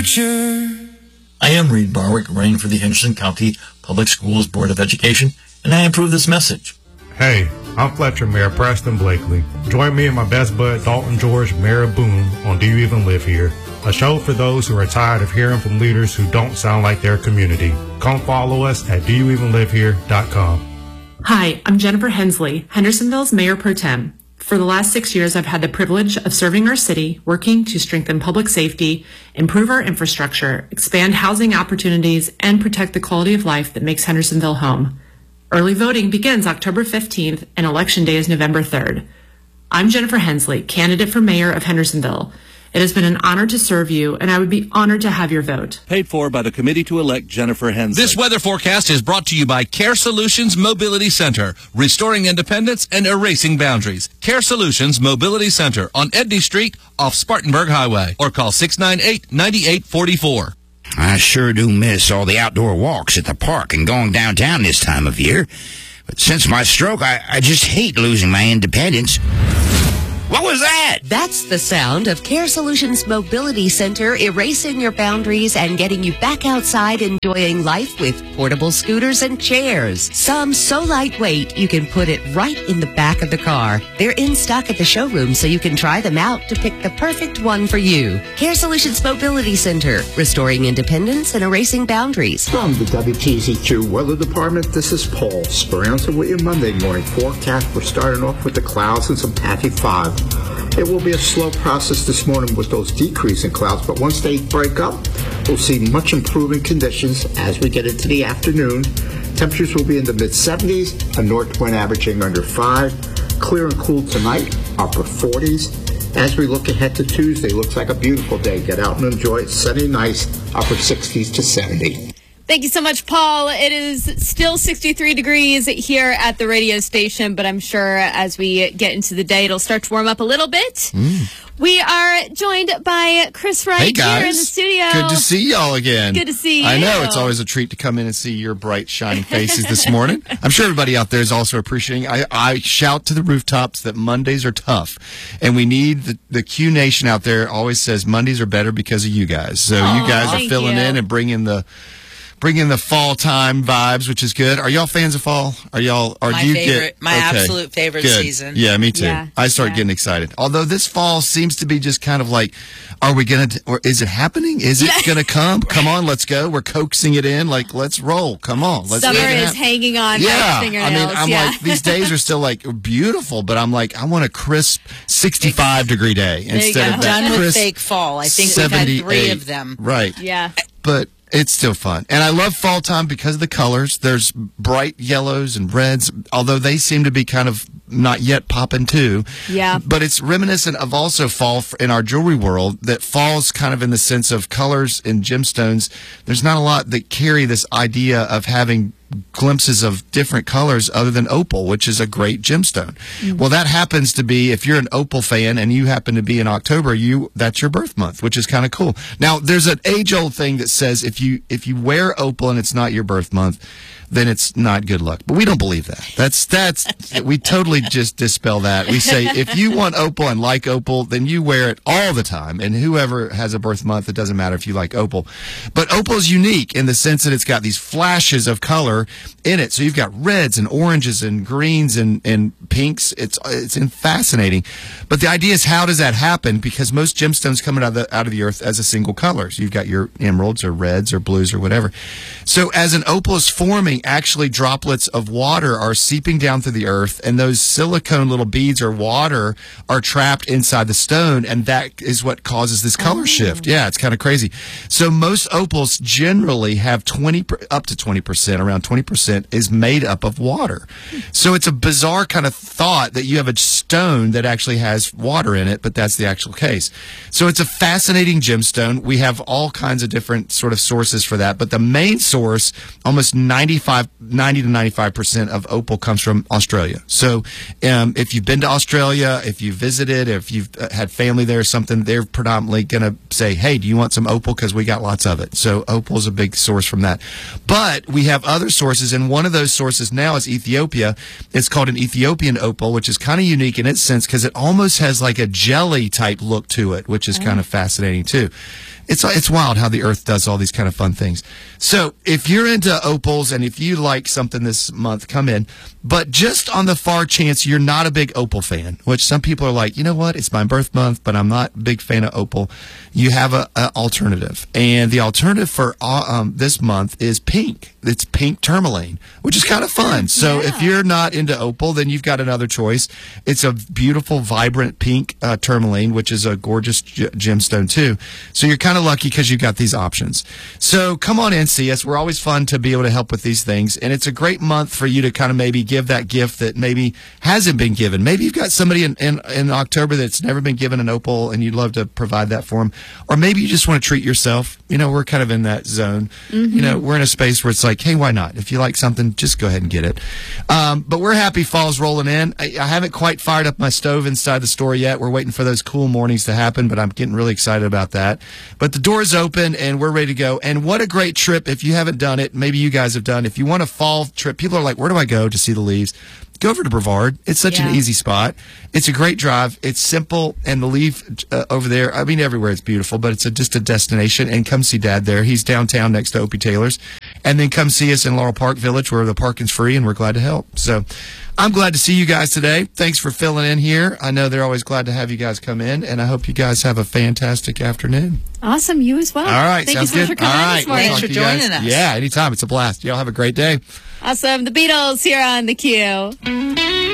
future. I am Reed Barwick, running for the Henderson County Public Schools Board of Education, and I approve this message. Hey, I'm Fletcher Mayor Preston Blakely. Join me and my best bud Dalton George, Mayor of Boone, on Do You Even Live Here? A show for those who are tired of hearing from leaders who don't sound like their community. Come follow us at doyouevenlivehere.com. Hi, I'm Jennifer Hensley, Hendersonville's Mayor Pro Tem. For the last 6 years, I've had the privilege of serving our city, working to strengthen public safety, improve our infrastructure, expand housing opportunities, and protect the quality of life that makes Hendersonville home. Early voting begins October 15th, and Election Day is November 3rd. I'm Jennifer Hensley, candidate for mayor of Hendersonville. It has been an honor to serve you, and I would be honored to have your vote. Paid for by the committee to elect Jennifer Hensley. This weather forecast is brought to you by Care Solutions Mobility Center, restoring independence and erasing boundaries. Care Solutions Mobility Center on Edney Street off Spartanburg Highway, or call 698-9844. I sure do miss all the outdoor walks at the park and going downtown this time of year. But since my stroke, I just hate losing my independence. What was that? That's the sound of Care Solutions Mobility Center erasing your boundaries and getting you back outside enjoying life with portable scooters and chairs. Some so lightweight you can put it right in the back of the car. They're in stock at the showroom so you can try them out to pick the perfect one for you. Care Solutions Mobility Center, restoring independence and erasing boundaries. From the WTZ2 Weather Department, this is Paul Speranza with your Monday morning forecast. We're starting off with the clouds and some patchy fog. It will be a slow process this morning with those decreasing clouds, but once they break up, we'll see much improving conditions as we get into the afternoon. Temperatures will be in the mid-70s, a north wind averaging under 5. Clear and cool tonight, upper 40s. As we look ahead to Tuesday, looks like a beautiful day. Get out and enjoy it. Sunny, nice, upper 60s to 70. Thank you so much, Paul. It is still 63 degrees here at the radio station, but I'm sure as we get into the day, it'll start to warm up a little bit. We are joined by Chris Wright here in the studio. Good to see y'all again. Good to see you. I know. It's always a treat to come in and see your bright, shining faces this morning. I'm sure everybody out there is also appreciating. I shout to the rooftops that Mondays are tough, and we need the Q Nation out there always says Mondays are better because of you guys. So you guys are filling in and bringing the fall time vibes, which is good. Are y'all fans of fall? Are y'all? Or do you get my absolute favorite season? Yeah, me too. Yeah, I start getting excited. Although this fall seems to be just kind of like, are we gonna? Or is it happening? Is it gonna come? Come on, let's go. We're coaxing it in. Like, let's roll. Come on. Let's Summer is hanging on. Yeah, fingernails. I mean, I'm like, these days are still like beautiful, but I'm like, I want a crisp 65-degree day instead of that done crisp with fake fall. I think we've had 3 of them. Right. Yeah. But it's still fun. And I love fall time because of the colors. There's bright yellows and reds, although they seem to be kind of not yet popping too. Yeah. But it's reminiscent of also fall in our jewelry world, that falls kind of in the sense of colors and gemstones. There's not a lot that carry this idea of having glimpses of different colors other than opal, which is a great gemstone. Well, that happens to be, if you're an opal fan and you happen to be in October, that's your birth month, which is kind of cool. Now, there's an age-old thing that says if you wear opal and it's not your birth month, then it's not good luck. But we don't believe that. That's we totally just dispel that. We say if you want opal and like opal, then you wear it all the time. And whoever has a birth month, it doesn't matter if you like opal. But opal is unique in the sense that it's got these flashes of color in it. So you've got reds and oranges and greens and pinks. It's fascinating. But the idea is, how does that happen? Because most gemstones come out of the earth as a single color. So you've got your emeralds or reds or blues or whatever. So as an opal is forming, actually droplets of water are seeping down through the earth, and those silicone little beads or water are trapped inside the stone, and that is what causes this color shift. Yeah, it's kind of crazy. So most opals generally have up to 20%, around 20% is made up of water. So it's a bizarre kind of thought that you have a stone that actually has water in it, but that's the actual case. So it's a fascinating gemstone. We have all kinds of different sort of sources for that, but the main source, almost 90 to 95% of opal comes from Australia. So if you've been to Australia, if you visited, if you've had family there or something, they're predominantly going to say, hey, do you want some opal? Because we got lots of it. So opal is a big source from that. But we have other sources, and one of those sources now is Ethiopia. It's called an Ethiopian opal, which is kind of unique in its sense because it almost has like a jelly type look to it, which is kind of fascinating too. It's wild how the earth does all these kind of fun things. So if you're into opals and if you like something this month, come in. But just on the far chance you're not a big opal fan, which some people are like, you know what, it's my birth month, but I'm not a big fan of opal. You have an alternative. And the alternative for this month is pink. It's pink tourmaline, which is kind of fun. So if you're not into opal, then you've got another choice. It's a beautiful, vibrant pink tourmaline, which is a gorgeous gemstone too. So you're kind of lucky because you've got these options. So come on in, see us. We're always fun to be able to help with these things. And it's a great month for you to kind of maybe give that gift that maybe hasn't been given. Maybe you've got somebody in October that's never been given an opal and you'd love to provide that for them. Or maybe you just want to treat yourself. You know, we're kind of in that zone. You know, we're in a space where it's like, hey, why not? If you like something, just go ahead and get it. But we're happy fall's rolling in. I haven't quite fired up my stove inside the store yet. We're waiting for those cool mornings to happen, but I'm getting really excited about that. But the door's open and we're ready to go. And what a great trip. If you haven't done it, maybe you guys have done. If you want a fall trip, people are like, where do I go to see the leaves? Go over to Brevard. It's such an easy spot. It's a great drive. It's simple, and the leaf over there, I mean, everywhere it's beautiful, but it's just a destination. And come see Dad there. He's downtown next to Opie Taylor's. And then come see us in Laurel Park Village where the parking's free, and we're glad to help. So I'm glad to see you guys today. Thanks for filling in here. I know they're always glad to have you guys come in, and I hope you guys have a fantastic afternoon. Awesome. You as well. All right. Thank you so much for coming in this morning. Thanks for joining us. Yeah, anytime. It's a blast. Y'all have a great day. Awesome. The Beatles here on The Q.